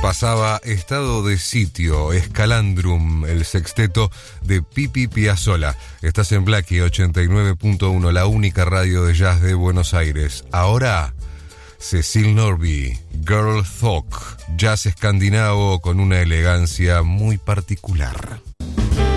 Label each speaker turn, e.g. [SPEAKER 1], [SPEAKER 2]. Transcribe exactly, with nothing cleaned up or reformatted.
[SPEAKER 1] pasaba Estado de Sitio, Escalandrum, el sexteto de Pipi Piazzolla. Estás en Blackie ochenta y nueve punto uno, la única radio de jazz de Buenos Aires. Ahora, Cecil Norby, Girl Talk, jazz escandinavo con una elegancia muy particular.